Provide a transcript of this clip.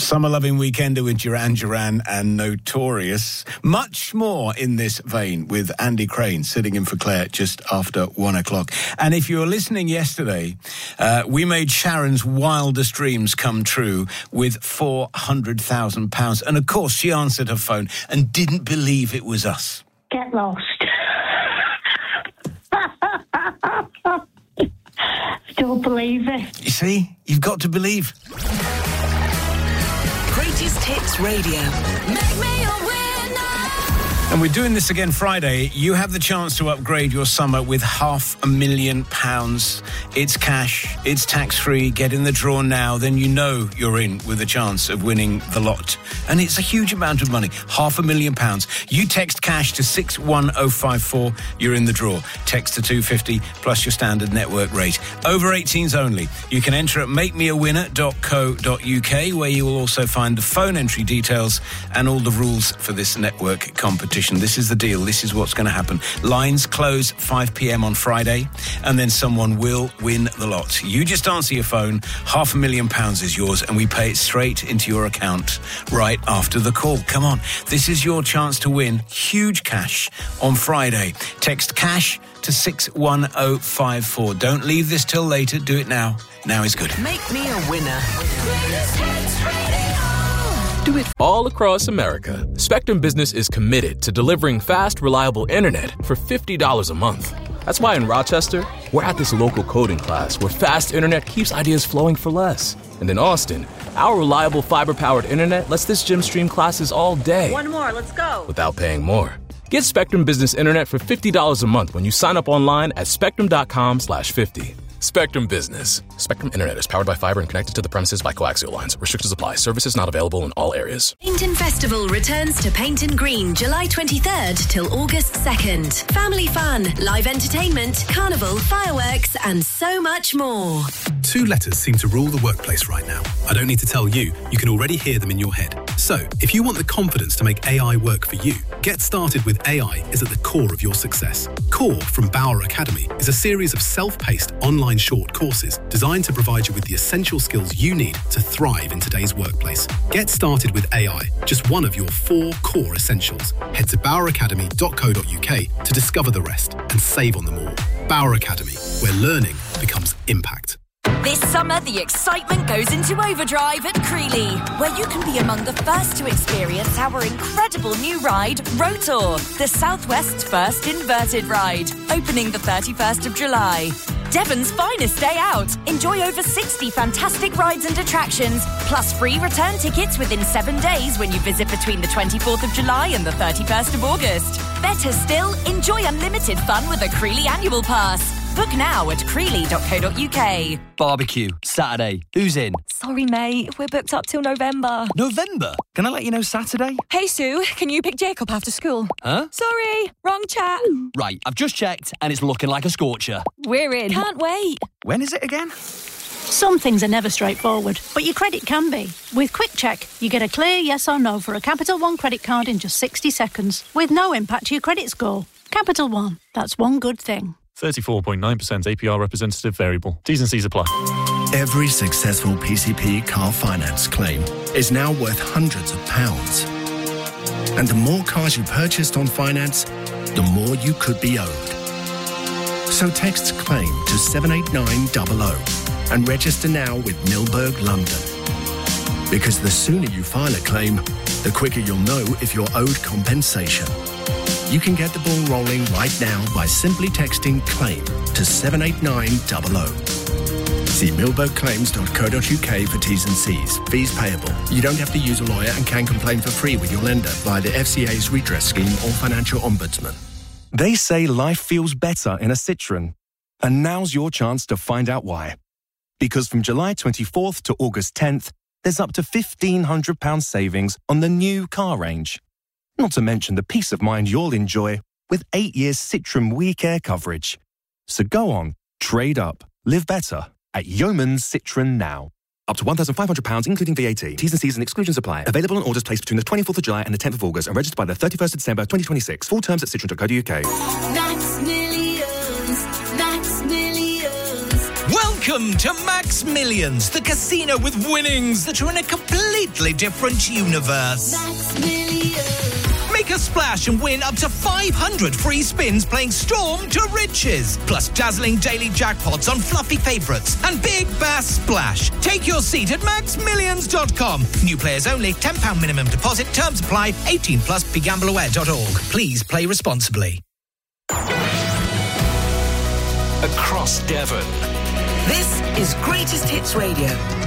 Summer Loving Weekender with Duran Duran and Notorious. Much more in this vein with Andy Crane sitting in for Claire just after 1 o'clock. And if you were listening yesterday, we made Sharon's wildest dreams come true with £400,000. And of course, she answered her phone and didn't believe it was us. Get lost. Still believe it. You see, you've got to believe. Greatest Hits Radio. Make me a winner. And we're doing this again Friday. You have the chance to upgrade your summer with £500,000. It's cash, it's tax-free. Get in the draw now, then you know you're in with a chance of winning the lot. And it's a huge amount of money, £500,000. You text cash to 61054, you're in the draw. Text to 250 plus your standard network rate. Over 18s only. You can enter at makemeawinner.co.uk, where you will also find the phone entry details and all the rules for this network competition. This is the deal. This is what's going to happen. Lines close 5 p.m. on Friday, and then someone will win the lot. You just answer your phone. £500,000 is yours, and we pay it straight into your account right after the call. Come on. This is your chance to win huge cash on Friday. Text cash to 61054. Don't leave this till later. Do it now. Now is good. Make me a winner. Do it all across America. Spectrum Business is committed to delivering fast, reliable internet for $50 a month. That's why in Rochester, we're at this local coding class where fast internet keeps ideas flowing for less. And in Austin, our reliable fiber-powered internet lets this gym stream classes all day. One more, let's go. Without paying more. Get Spectrum Business internet for $50 a month when you sign up online at spectrum.com/50. Spectrum Business. Spectrum Internet is powered by fiber and connected to the premises by coaxial lines. Restrictions apply. Services not available in all areas. Painton Festival returns to Painton Green July 23rd till August 2nd. Family fun, live entertainment, carnival, fireworks, and so much more. Two letters seem to rule the workplace right now. I don't need to tell you, you can already hear them in your head. So, if you want the confidence to make AI work for you, Get Started with AI is at the core of your success. Core from Bauer Academy is a series of self-paced online short courses designed to provide you with the essential skills you need to thrive in today's workplace. Get Started with AI, just one of your 4 core essentials. Head to boweracademy.co.uk to discover the rest and save on them all. Bauer Academy, where learning becomes impact. This summer, the excitement goes into overdrive at Creeley, where you can be among the first to experience our incredible new ride, Rotor, the Southwest's first inverted ride, opening the 31st of July. Devon's finest day out. Enjoy over 60 fantastic rides and attractions, plus free return tickets within 7 days when you visit between the 24th of July and the 31st of August. Better still, enjoy unlimited fun with a Creeley annual pass. Book now at creeley.co.uk. Barbecue, Saturday. Who's in? Sorry, mate. We're booked up till November. November? Can I let you know Saturday? Hey, Sue, can you pick Jacob after school? Huh? Sorry, wrong chat. Right, I've just checked and it's looking like a scorcher. We're in. Can't wait. When is it again? Some things are never straightforward, but your credit can be. With Quick Check, you get a clear yes or no for a Capital One credit card in just 60 seconds, with no impact to your credit score. Capital One, that's one good thing. 34.9% APR representative variable. T's and C's apply. Every successful PCP car finance claim is now worth hundreds of pounds. And the more cars you purchased on finance, the more you could be owed. So text claim to 78900 and register now with Milberg London. Because the sooner you file a claim, the quicker you'll know if you're owed compensation. You can get the ball rolling right now by simply texting CLAIM to 78900. See milbergclaims.co.uk for T's and C's. Fees payable. You don't have to use a lawyer and can complain for free with your lender via the FCA's redress scheme or financial ombudsman. They say life feels better in a Citroën. And now's your chance to find out why. Because from July 24th to August 10th, there's up to £1,500 savings on the new car range. Not to mention the peace of mind you'll enjoy with 8 years Citroën WeCare coverage. So go on, trade up, live better at Yeoman's Citroën now. Up to £1,500 including VAT. T's and C's and exclusions apply. Available on orders placed between the 24th of July and the 10th of August and registered by the 31st of December 2026. Full terms at citroen.co.uk. That's millions. That's millions. Welcome Welcome to Max Millions, the casino with winnings that are in a completely different universe. Max Millions. Make a splash and win up to 500 free spins playing Storm to Riches. Plus dazzling daily jackpots on fluffy favourites and Big Bass Splash. Take your seat at maxmillions.com. New players only, £10 minimum deposit. Terms apply. 18 plus begambleaware.org. Please play responsibly. Across Devon. This is Greatest Hits Radio.